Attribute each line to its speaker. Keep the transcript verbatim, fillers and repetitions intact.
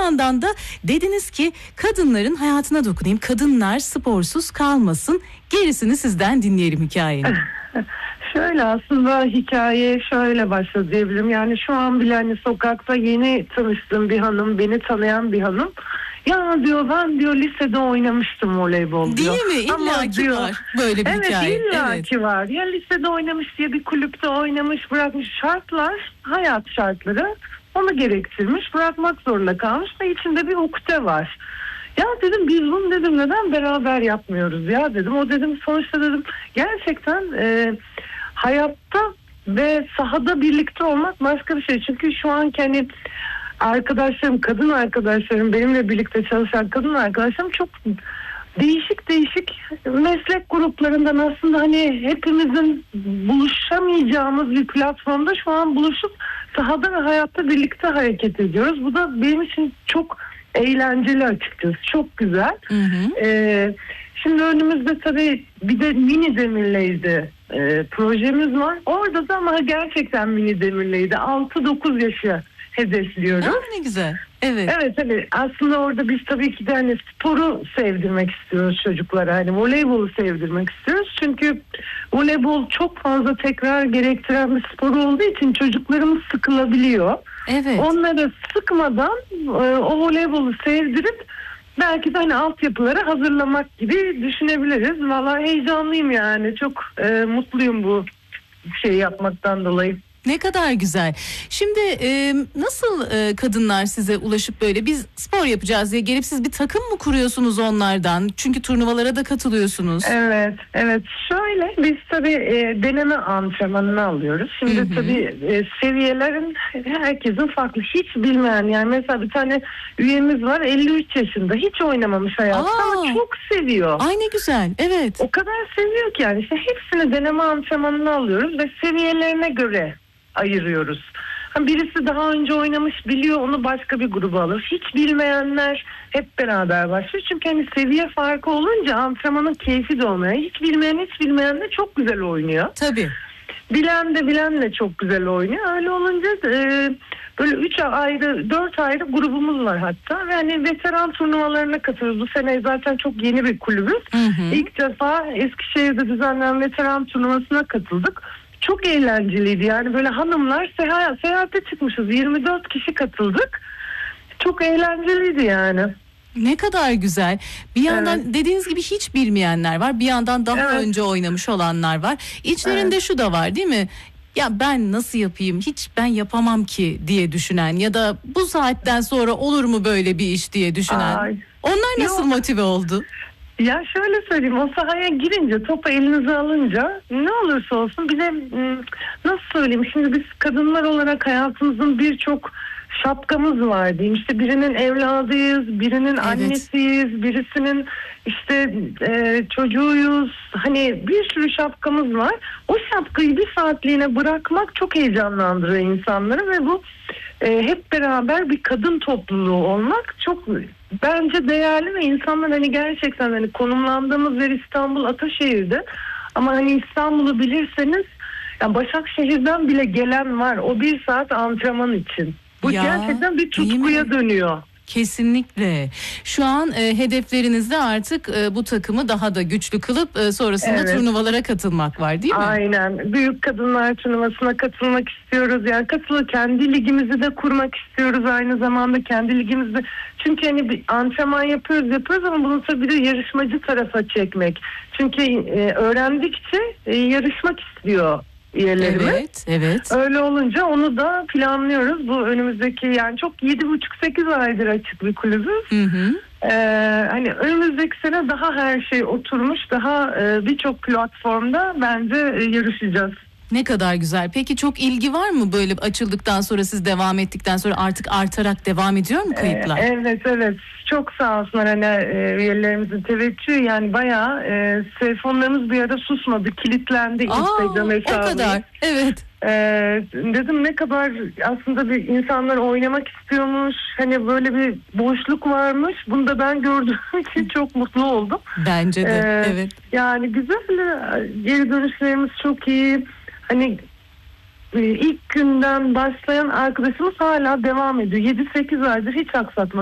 Speaker 1: yandan da dediniz ki kadınların hayatına dokunayım. Kadınlar sporsuz kalmasın. Gerisini sizden dinleyelim hikayenin.
Speaker 2: Şöyle aslında hikaye şöyle başladı diyebilirim. Yani şu an bile hani sokakta yeni tanıştığım bir hanım, beni tanıyan bir hanım. Ya diyor ben diyor lisede oynamıştım voleybol diyor.
Speaker 1: Değil mi? İlla ki var böyle bir
Speaker 2: evet,
Speaker 1: hikaye.
Speaker 2: Evet illa
Speaker 1: evet.
Speaker 2: ki var. Ya lisede oynamış diye bir kulüpte oynamış bırakmış. Şartlar, hayat şartları onu gerektirmiş. Bırakmak zorunda kalmış ve içinde bir ukde var. Ya dedim biz bunu dedim neden beraber yapmıyoruz ya dedim. O dedim sonuçta dedim gerçekten e, hayatta ve sahada birlikte olmak başka bir şey. Çünkü şu an hani arkadaşlarım, kadın arkadaşlarım, benimle birlikte çalışan kadın arkadaşlarım çok değişik değişik meslek gruplarından aslında hani hepimizin buluşamayacağımız bir platformda şu an buluşup sahada ve hayatta birlikte hareket ediyoruz. Bu da benim için çok eğlenceli açıkçası. Çok güzel. Hı hı. Ee, şimdi önümüzde tabii bir de mini demirleydi e, projemiz var. Orada da ama gerçekten mini demirleydi. altı dokuz yaşı hedefliyoruz.
Speaker 1: Aa, ne güzel. Evet.
Speaker 2: Evet hani aslında orada biz tabii ki de hani sporu sevdirmek istiyoruz çocuklara. Hani voleybolu sevdirmek istiyoruz. Çünkü voleybol çok fazla tekrar gerektiren bir spor olduğu için çocuklarımız sıkılabiliyor.
Speaker 1: Evet.
Speaker 2: Onları sıkmadan e, o voleybolu sevdirip belki de hani altyapıları hazırlamak gibi düşünebiliriz. Vallahi heyecanlıyım yani. Çok e, mutluyum bu şeyi yapmaktan dolayı.
Speaker 1: Ne kadar güzel. Şimdi e, nasıl e, kadınlar size ulaşıp böyle biz spor yapacağız diye gelip siz bir takım mı kuruyorsunuz onlardan? Çünkü turnuvalara da katılıyorsunuz.
Speaker 2: Evet, evet. Şöyle biz tabii e, deneme antrenmanını alıyoruz. Şimdi hı hı. tabii e, seviyelerin herkesin farklı. Hiç bilmeyen yani mesela bir tane üyemiz var elli üç yaşında. Hiç oynamamış hayatta Aa, ama çok seviyor.
Speaker 1: Ay ne güzel. Evet.
Speaker 2: O kadar seviyor ki yani işte hepsini deneme antrenmanını alıyoruz ve seviyelerine göre ayırıyoruz. Birisi daha önce oynamış biliyor onu başka bir gruba alır. Hiç bilmeyenler hep beraber başlıyor. Çünkü hani seviye farkı olunca antrenmanın keyfi de olmuyor. Hiç bilmeyen hiç bilmeyen de çok güzel oynuyor.
Speaker 1: Tabii.
Speaker 2: Bilen de bilen de çok güzel oynuyor. Öyle olunca e, böyle üç ayrı dört ayrı grubumuz var hatta. Ve hani veteran turnuvalarına katılıyoruz. Bu sene zaten çok yeni bir kulübüz. Hı hı. İlk defa Eskişehir'de düzenlenen veteran turnuvasına katıldık. Çok eğlenceliydi yani böyle hanımlar seyahat, seyahate çıkmışız yirmi dört kişi katıldık çok eğlenceliydi yani.
Speaker 1: Ne kadar güzel. Bir yandan evet. dediğiniz gibi hiç bilmeyenler var, bir yandan daha evet. önce oynamış olanlar var. İçlerinde evet. şu da var değil mi? Ya ben nasıl yapayım, hiç ben yapamam ki diye düşünen ya da bu saatten sonra olur mu böyle bir iş diye düşünen. Ay. Onlar nasıl Yok. motive oldu?
Speaker 2: Ya şöyle söyleyeyim, o sahaya girince, topu elinize alınca ne olursa olsun bir de nasıl söyleyeyim, şimdi biz kadınlar olarak hayatımızın birçok şapkamız var diyeyim. İşte birinin evladıyız, birinin evet. annesiyiz, birisinin işte e, çocuğuyuz. Hani bir sürü şapkamız var. O şapkayı bir saatliğine bırakmak çok heyecanlandırıyor insanları ve bu e, hep beraber bir kadın topluluğu olmak çok bence değerli ve insanlar hani gerçekten hani konumlandığımız yer İstanbul Ataşehir'de ama hani İstanbul'u bilirseniz yani Başakşehir'den bile gelen var o bir saat antrenman için. Bu ya, gerçekten bir tutkuya dönüyor.
Speaker 1: Kesinlikle. Şu an e, hedeflerinizde artık e, bu takımı daha da güçlü kılıp e, sonrasında evet. turnuvalara katılmak var değil mi?
Speaker 2: Aynen. Büyük kadınlar turnuvasına katılmak istiyoruz. Yani katılıp kendi ligimizi de kurmak istiyoruz aynı zamanda kendi ligimizde. Çünkü hani bir antrenman yapıyoruz yapıyoruz ama bunu tabii de yarışmacı tarafa çekmek. Çünkü e, öğrendikçe e, yarışmak istiyor üyelerimiz.
Speaker 1: Evet, evet.
Speaker 2: Öyle olunca onu da planlıyoruz. Bu önümüzdeki yani çok yedi buçuk sekiz aydır açık bir kulübüz. Hı hı. Ee, hani önümüzdeki sene daha her şey oturmuş, daha e, birçok platformda bence e, yarışacağız.
Speaker 1: Ne kadar güzel. Peki çok ilgi var mı böyle açıldıktan sonra, siz devam ettikten sonra artık artarak devam ediyor mu kayıtlar?
Speaker 2: Ee, evet evet. Çok sağ olsunlar hani e, üyelerimizin teveccühü yani bayağı e, telefonlarımız bir ara susmadı, kilitlendi
Speaker 1: Aa,
Speaker 2: Instagram hesabı.
Speaker 1: O kadar. Evet.
Speaker 2: Ee, dedim ne kadar aslında bir insanlar oynamak istiyormuş, hani böyle bir boşluk varmış, bunu da ben gördüğüm için çok mutlu oldum.
Speaker 1: Bence de
Speaker 2: ee,
Speaker 1: evet.
Speaker 2: Yani güzel, geri dönüşlerimiz çok iyi, hani ilk günden başlayan arkadaşımız hala devam ediyor, yedi sekiz aydır hiç aksatmadı.